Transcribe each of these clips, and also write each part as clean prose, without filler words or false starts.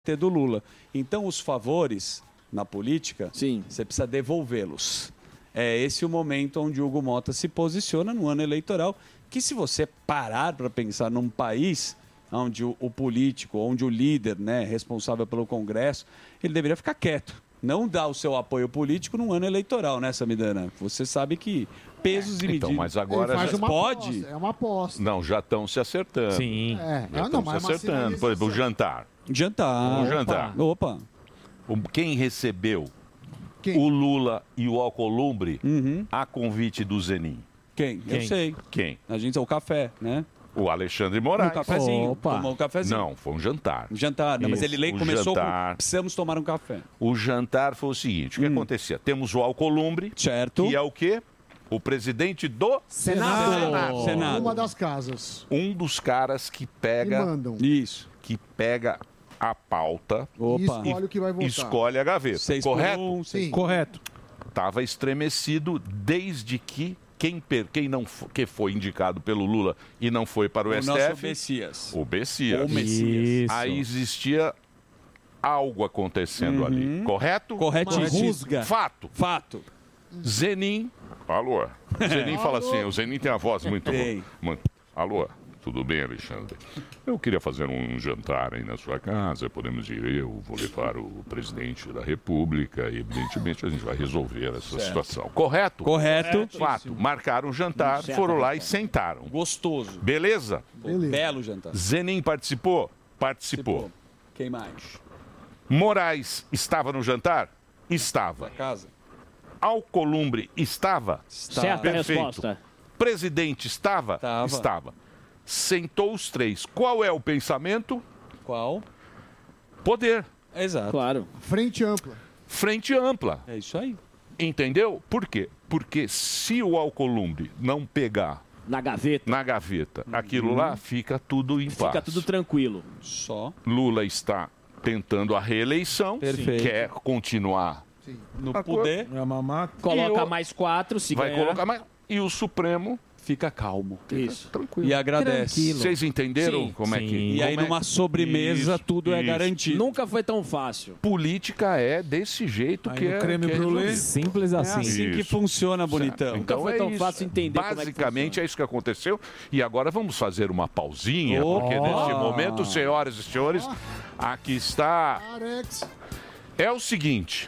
do Lula. Então, os favores na política, você precisa devolvê-los. É esse o momento onde o Hugo Mota se posiciona no ano eleitoral, que se você parar para pensar num país onde o político, onde o líder, né, responsável pelo Congresso, ele deveria ficar quieto. Não dar o seu apoio político num ano eleitoral, né, Samidana? Você sabe que pesos e medidas... Então, mas agora Ele faz já uma pode. É uma aposta. Não, já estão se acertando. Sim. Já estão se acertando. Por exemplo, o jantar. Jantar. O jantar. Opa. Quem recebeu o Lula e o Alcolumbre a convite do Zenin? Quem? Eu sei. Quem? A gente é o café, né? O Alexandre Moraes. Um cafezinho. Tomou um cafezinho. Não, foi um jantar. Jantar, não, mas ele começou com precisamos tomar um café. O jantar foi o seguinte, o que acontecia? Temos o Alcolumbre, certo, que é o quê? O presidente do Senado. Uma das casas. Um dos caras que pega... E mandam. Isso. Que pega a pauta E escolhe o que vai votar. escolhe a gaveta. 6 por Correto? 1, sim. Correto. Estava estremecido desde que que foi indicado pelo Lula e não foi para o STF. Nosso Messias. O Messias. O Messias. Aí existia algo acontecendo ali. Correto? Corretíssimo. Rusga. Fato. Fato. Zenin. Alô. Zenin fala assim, o Zenin tem a voz muito boa. Alô. Tudo bem, Alexandre? Eu queria fazer um jantar aí na sua casa, podemos ir, eu vou levar o presidente da República e, evidentemente, a gente vai resolver essa situação. Correto? Correto. Fato. Marcaram um jantar, foram lá e sentaram. Gostoso. Beleza? Belo jantar. Zenin participou? Participou. Quem mais? Moraes estava no jantar? Estava. Casa. Alcolumbre estava? Certa Perfeito. resposta. Presidente estava? Estava. Sentou os três. Qual é o pensamento? Qual? Poder. Exato. Claro. Frente ampla. Frente ampla. É isso aí. Entendeu? Por quê? Porque se o Alcolumbre não pegar na gaveta, aquilo lá, fica tudo em paz. Fica tudo tranquilo. Só. Lula está tentando a reeleição, Perfeito. quer continuar no poder. Coloca mais 4, se vai ganhar. colocar mais. E o Supremo fica calmo. Isso. Tranquilo. E agradece. Tranquilo. Vocês entenderam como é que... E aí, numa sobremesa, tudo é garantido. Nunca foi tão fácil. Política é desse jeito Aí que no é... creme que é brulee, resolvido. simples assim. É assim que funciona, bonitão. Então Nunca foi tão fácil entender como é que basicamente é isso que aconteceu. E agora vamos fazer uma pausinha, porque neste momento, senhoras e senhores, aqui está... É o seguinte,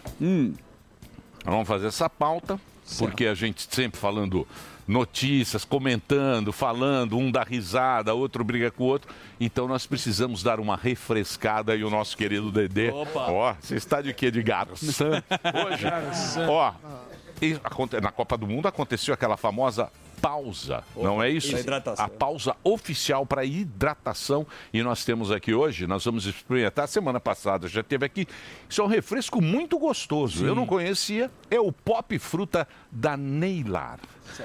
vamos fazer essa pauta, porque a gente sempre falando notícias, comentando, falando, um dá risada, outro briga com o outro. Então nós precisamos dar uma refrescada e o nosso querido Dedê. Ó, você está de quê? De garçom? Hoje, ó, na Copa do Mundo aconteceu aquela famosa pausa, não é isso? A pausa oficial para hidratação. E nós temos aqui hoje, nós vamos experimentar, semana passada já teve aqui, isso é um refresco muito gostoso. Eu não conhecia, é o Pop Fruta da Neylar.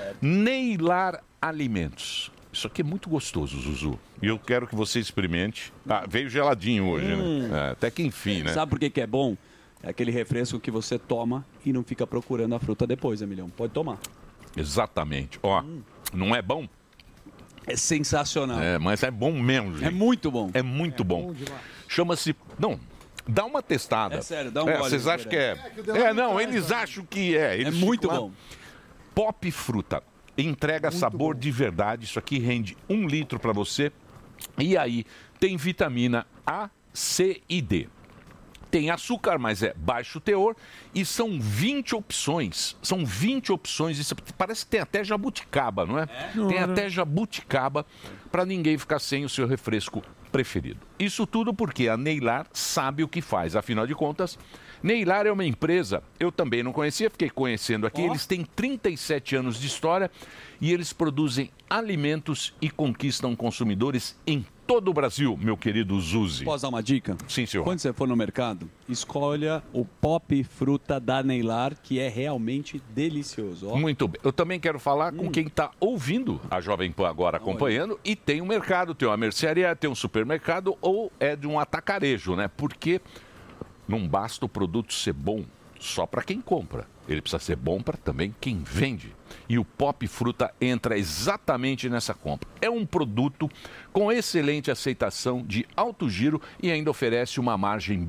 Neylar Alimentos. Isso aqui é muito gostoso, Zuzu. E eu quero que você experimente. Ah, veio geladinho hoje, né? Até que enfim, né? Sabe por que é bom? É aquele refresco que você toma e não fica procurando a fruta depois, Emilhão. Pode tomar. Exatamente. Ó, não é bom? É sensacional. É, mas é bom mesmo, gente. É muito bom. É muito bom. Chama-se... Não, dá uma testada. É sério, dá um gole. Vocês acham que é... não, eles acham que é. Eles muito ficam lá. bom. Pop Fruta. Entrega sabor de verdade. Isso aqui rende 1 litro para você. E aí, tem vitamina A, C e D. Tem açúcar, mas é baixo teor. E são 20 opções. São 20 opções. Isso parece que tem até jabuticaba, não é? Tem até jabuticaba para ninguém ficar sem o seu refresco preferido. Isso tudo porque a Neylar sabe o que faz. Afinal de contas, Neylar é uma empresa, eu também não conhecia, fiquei conhecendo aqui. Eles têm 37 anos de história e eles produzem alimentos e conquistam consumidores em todo o Brasil, meu querido Zuzi. Posso dar uma dica? Sim, senhor. Quando você for no mercado, escolha o Pop Fruta da Neylar, que é realmente delicioso. Ó. Muito bem. Eu também quero falar com quem está ouvindo a Jovem Pan agora, acompanhando, e tem um mercado, tem uma mercearia, tem um supermercado ou é de um atacarejo, né? Porque não basta o produto ser bom, só para quem compra. Ele precisa ser bom para também quem vende. E o Pop Fruta entra exatamente nessa compra. É um produto com excelente aceitação de alto giro e ainda oferece uma margem